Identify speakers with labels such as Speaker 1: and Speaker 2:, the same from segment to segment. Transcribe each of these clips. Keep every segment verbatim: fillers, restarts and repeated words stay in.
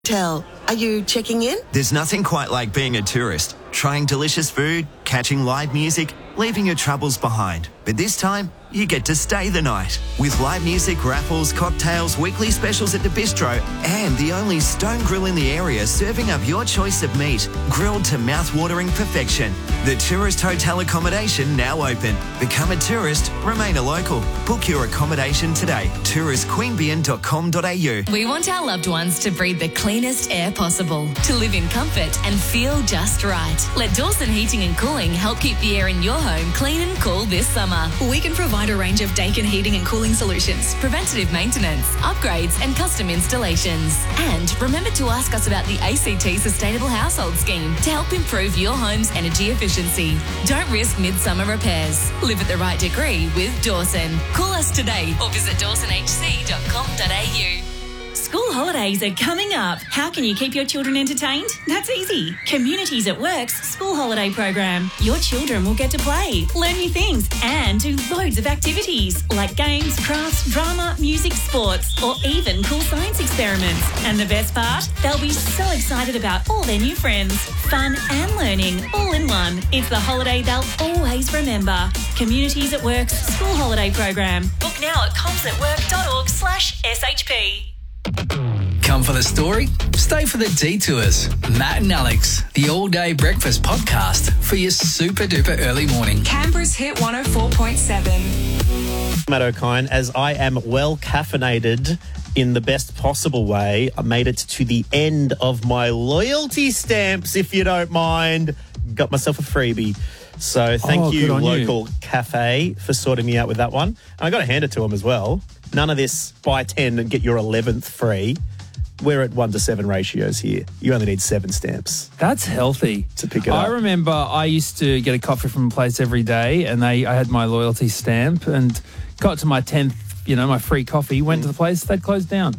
Speaker 1: Tell, are you checking in?
Speaker 2: There's nothing quite like being a tourist. Trying delicious food, catching live music, leaving your troubles behind. But this time, you get to stay the night. With live music, raffles, cocktails, weekly specials at the bistro, and the only stone grill in the area serving up your choice of meat, grilled to mouth-watering perfection. The Tourist Hotel accommodation now open. Become a tourist, remain a local. Book your accommodation today. tourist queanbeyan dot com dot a u.
Speaker 3: We want our loved ones to breathe the cleanest air possible, to live in comfort and feel just right. Let Dawson Heating and Cooling help keep the air in your home clean and cool this summer. We can provide a range of Daikin heating and cooling solutions, preventative maintenance, upgrades and custom installations. And remember to ask us about the A C T Sustainable Household Scheme to help improve your home's energy efficiency. Don't risk midsummer repairs. Live at the right degree with Dawson. Call us today or visit dawson h c dot com dot a u.
Speaker 4: School holidays are coming up. How can you keep your children entertained? That's easy. Communities at Work's school holiday program. Your children will get to play, learn new things, and do loads of activities like games, crafts, drama, music, sports, or even cool science experiments. And the best part? They'll be so excited about all their new friends. Fun and learning all in one. It's the holiday they'll always remember. Communities at Work's school holiday program. Book now at comsatwork.org slash SHP.
Speaker 5: Come for the story, stay for the detours. Matt and Alex, the all-day breakfast podcast for your super-duper early morning.
Speaker 6: Canberra's Hit one oh four point seven.
Speaker 7: Matt O'Kine, as I am well caffeinated in the best possible way, I made it to the end of my loyalty stamps, if you don't mind. Got myself a freebie. So thank
Speaker 8: oh,
Speaker 7: you, local
Speaker 8: you.
Speaker 7: cafe, for sorting me out with that one. And I got to hand it to them as well. None of this buy ten and get your eleventh free. We're at one to seven ratios here. You only need seven stamps.
Speaker 8: That's healthy.
Speaker 7: To pick it
Speaker 8: I
Speaker 7: up.
Speaker 8: I remember I used to get a coffee from a place every day, and they I had my loyalty stamp and got to my tenth, you know, my free coffee, went to the place, they'd closed down.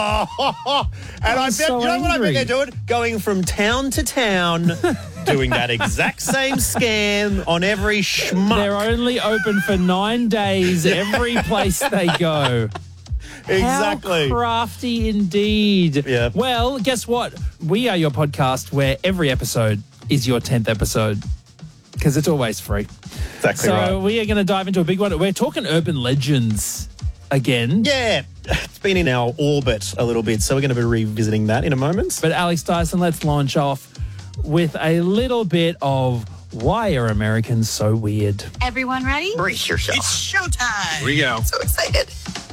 Speaker 7: Oh, and I bet,
Speaker 8: so
Speaker 7: you know what I
Speaker 8: angry.
Speaker 7: think they're doing? Going from town to town, doing that exact same scam on every schmuck.
Speaker 8: They're only open for nine days every place they go.
Speaker 7: Exactly.
Speaker 8: How crafty indeed.
Speaker 7: Yeah.
Speaker 8: Well, guess what? We are your podcast where every episode is your tenth episode because it's always free.
Speaker 7: Exactly
Speaker 8: so
Speaker 7: right.
Speaker 8: we are going to dive into a big one. We're talking urban legends again.
Speaker 7: Yeah, it's been in our orbit a little bit, so we're going to be revisiting that in a moment.
Speaker 8: But Alex Dyson, let's launch off with a little bit of why are Americans so weird?
Speaker 9: Everyone ready?
Speaker 10: Brace yourself.
Speaker 9: It's showtime.
Speaker 10: Here we go.
Speaker 9: So excited.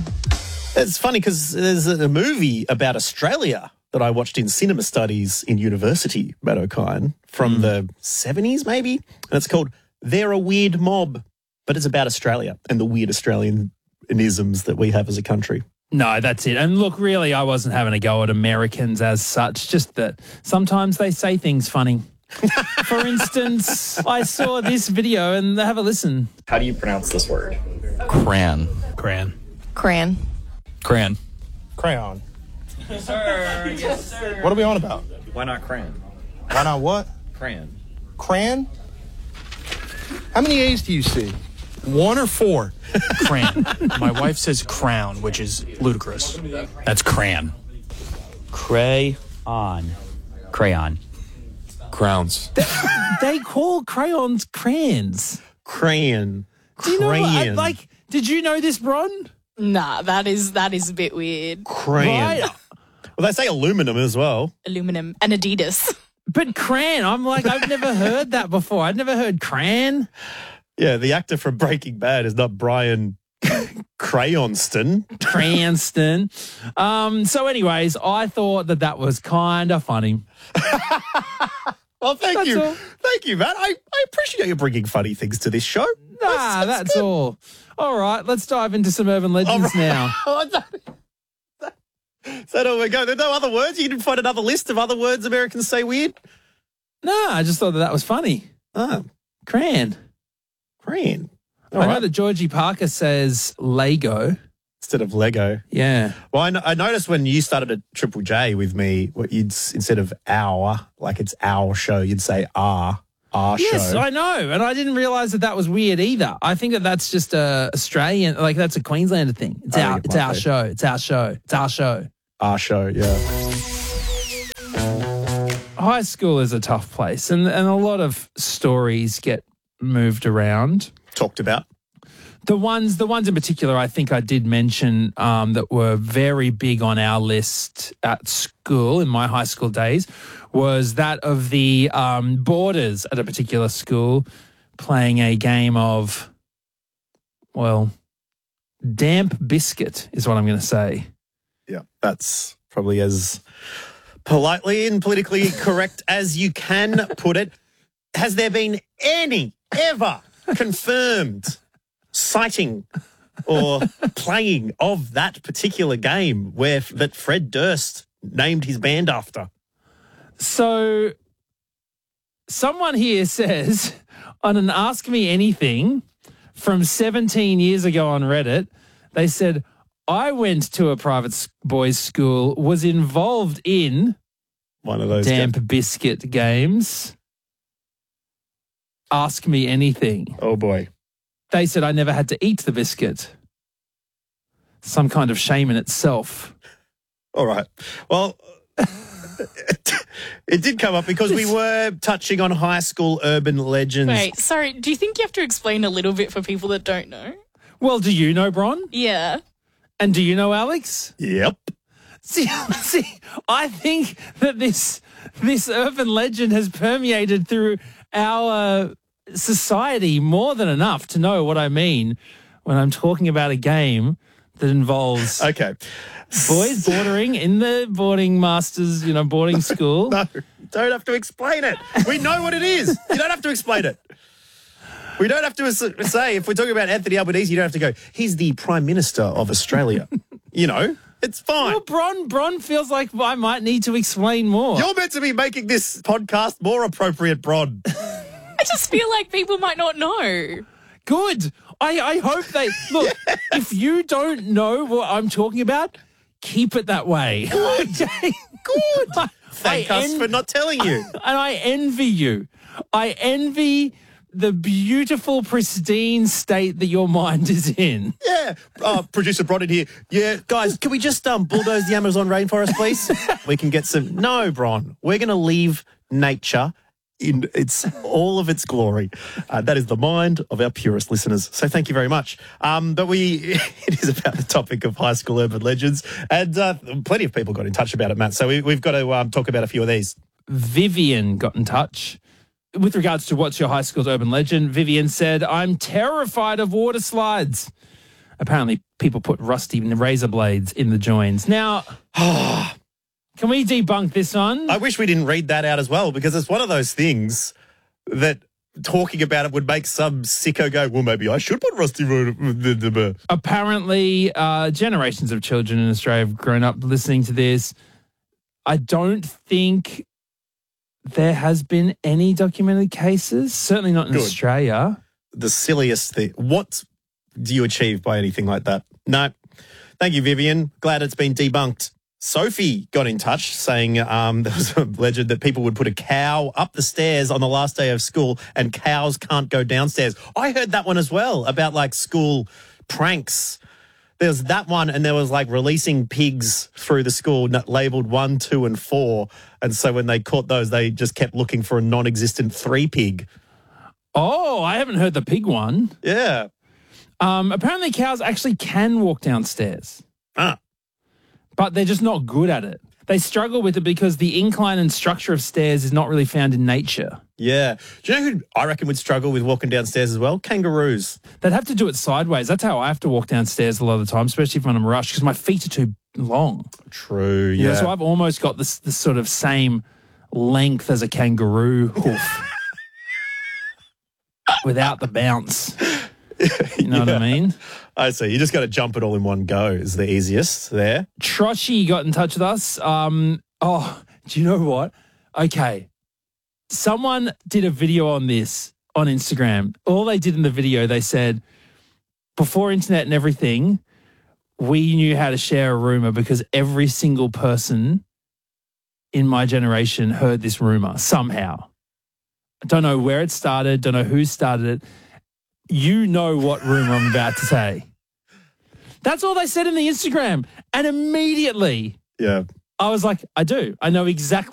Speaker 7: It's funny because there's a movie about Australia that I watched in cinema studies in university, Matt O'Kine, from mm. the seventies maybe, and it's called They're a Weird Mob, but it's about Australia and the weird Australianisms that we have as a country.
Speaker 8: No, that's it. And look, really, I wasn't having a go at Americans as such, just that sometimes they say things funny. For instance, I saw this video and have a listen.
Speaker 11: How do you pronounce this word?
Speaker 5: Cran.
Speaker 8: Cran.
Speaker 9: Cran.
Speaker 5: Cran.
Speaker 10: Crayon.
Speaker 8: Yes, sir. Yes, sir.
Speaker 10: What are we on about?
Speaker 11: Why not crayon?
Speaker 10: Why not what?
Speaker 11: Crayon.
Speaker 10: Cran? How many A's do you see? One or four?
Speaker 12: Cran. My wife says crown, which is ludicrous.
Speaker 5: That's crayon.
Speaker 13: Cray-on. Crayon.
Speaker 10: Crowns.
Speaker 8: They, they call crayons crayons.
Speaker 7: Crayon.
Speaker 8: Do you know what, I-
Speaker 7: Crayon.
Speaker 8: like, did you know this, Bron?
Speaker 9: Nah, that is that is a bit weird.
Speaker 7: Crayon.
Speaker 8: Right.
Speaker 7: Well, they say aluminum as well.
Speaker 9: Aluminum and Adidas.
Speaker 8: But cran, I'm like, I've never heard that before. I've never heard cran.
Speaker 7: Yeah, the actor from Breaking Bad is not Brian Crayonston.
Speaker 8: Cranston. Um, so anyways, I thought that that was kind of funny.
Speaker 7: Well, thank
Speaker 8: That's
Speaker 7: you.
Speaker 8: all.
Speaker 7: Thank you, Matt. I, I appreciate you bringing funny things to this show.
Speaker 8: Nah, that's, that's all. All right, let's dive into some urban legends
Speaker 7: right.
Speaker 8: now.
Speaker 7: Oh, that, that, is that all we go? There are no other words? You didn't find another list of other words Americans say weird?
Speaker 8: No, I just thought that that was funny.
Speaker 7: Oh,
Speaker 8: Cran.
Speaker 7: Cran. All
Speaker 8: I
Speaker 7: right.
Speaker 8: know that Georgie Parker says Lego.
Speaker 7: Instead of Lego.
Speaker 8: Yeah.
Speaker 7: Well, I, no- I noticed when you started at Triple J with me, what you'd s- instead of our, like it's our show, you'd say our, our
Speaker 8: Yes,
Speaker 7: show.
Speaker 8: I know. And I didn't realise that that was weird either. I think that that's just a Australian, like that's a Queenslander thing. It's
Speaker 7: I
Speaker 8: our,
Speaker 7: think it
Speaker 8: it's
Speaker 7: might
Speaker 8: our
Speaker 7: be.
Speaker 8: show. It's our show. It's our show.
Speaker 7: Our show, yeah.
Speaker 8: high school is a tough place, and, and a lot of stories get moved around.
Speaker 7: Talked about.
Speaker 8: The ones, the ones in particular, I think I did mention um, that were very big on our list at school in my high school days was that of the um, boarders at a particular school playing a game of, well, damp biscuit is what I'm going to say.
Speaker 7: Yeah, that's probably as politely and politically correct as you can put it. Has there been any ever confirmed sighting or playing of that particular game where that Fred Durst named his band after?
Speaker 8: So someone here says on an Ask Me Anything from seventeen years ago on Reddit, they said, I went to a private boys' school, was involved in
Speaker 7: one of those
Speaker 8: damp
Speaker 7: games.
Speaker 8: biscuit games. Ask Me Anything.
Speaker 7: Oh, boy.
Speaker 8: They said I never had to eat the biscuit. Some kind of shame in itself.
Speaker 7: All right. Well, it did come up because we were touching on high school urban legends.
Speaker 9: Wait, sorry, do you think you have to explain a little bit for people that don't know?
Speaker 8: Well, do you know, Bron?
Speaker 9: Yeah.
Speaker 8: And do you know, Alex?
Speaker 7: Yep.
Speaker 8: See, see, I think that this this urban legend has permeated through our society more than enough to know what I mean when I'm talking about a game that involves
Speaker 7: okay
Speaker 8: boys bordering in the boarding masters, you know, boarding school.
Speaker 7: No, don't have to explain it. We know what it is. You don't have to explain it. We don't have to say, if we're talking about Anthony Albanese, you don't have to go, he's the Prime Minister of Australia. You know, it's fine.
Speaker 8: Well, Bron, Bron feels like I might need to explain more.
Speaker 7: You're meant to be making this podcast more appropriate, Bron.
Speaker 9: I just feel like people might not know.
Speaker 8: Good. I, I hope they... Look, yeah. If you don't know what I'm talking about, keep it that way.
Speaker 7: Good.
Speaker 8: Okay?
Speaker 7: Good.
Speaker 8: I,
Speaker 7: Thank
Speaker 8: I
Speaker 7: us
Speaker 8: en-
Speaker 7: for not telling you.
Speaker 8: And I envy you. I envy the beautiful, pristine state that your mind is in.
Speaker 7: Yeah. Uh, producer Bron in here. Yeah, guys, can we just um, bulldoze the Amazon rainforest, please? We can get some... No, Bron. We're going to leave nature in its all of its glory. Uh, that is the mind of our purest listeners. So thank you very much. Um, but we, it is about the topic of high school urban legends, and uh, plenty of people got in touch about it, Matt. So we, we've got to um, talk about a few of these.
Speaker 8: Vivian got in touch. With regards to what's your high school's urban legend, Vivian said, I'm terrified of water slides. Apparently, people put rusty razor blades in the joins. Now, can we debunk this one?
Speaker 7: I wish we didn't read that out as well, because it's one of those things that talking about it would make some sicko go, well, maybe I should put rusty...
Speaker 8: Apparently, uh, generations of children in Australia have grown up listening to this. I don't think there has been any documented cases, certainly not in Good. Australia.
Speaker 7: The silliest thing. What do you achieve by anything like that? No. Thank you, Vivian. Glad it's been debunked. Sophie got in touch saying um, there was a legend that people would put a cow up the stairs on the last day of school and cows can't go downstairs. I heard that one as well about like school pranks. There's that one, and there was like releasing pigs through the school labelled one, two, and four. And so when they caught those, they just kept looking for a non-existent three pig.
Speaker 8: Oh, I haven't heard the pig one.
Speaker 7: Yeah.
Speaker 8: Um, apparently cows actually can walk downstairs.
Speaker 7: Ah.
Speaker 8: But they're just not good at it. They struggle with it because the incline and structure of stairs is not really found in nature.
Speaker 7: Yeah. Do you know who I reckon would struggle with walking downstairs as well? Kangaroos.
Speaker 8: They'd have to do it sideways. That's how I have to walk downstairs a lot of the time, especially if I'm in a rush, because my feet are too long.
Speaker 7: True, yeah.
Speaker 8: yeah so I've almost got this, this sort of same length as a kangaroo hoof without the bounce. You know
Speaker 7: yeah.
Speaker 8: what I mean?
Speaker 7: I see. You just got to jump it all in one go is the easiest there.
Speaker 8: Troshy got in touch with us. Um, oh, do you know what? Okay. Someone did a video on this on Instagram. All they did in the video, they said, before internet and everything, we knew how to share a rumor because every single person in my generation heard this rumor somehow. I don't know where it started, don't know who started it. You know what rumor I'm about to say. That's all they said in the Instagram. And immediately,
Speaker 7: yeah,
Speaker 8: I was like, I do. I know exactly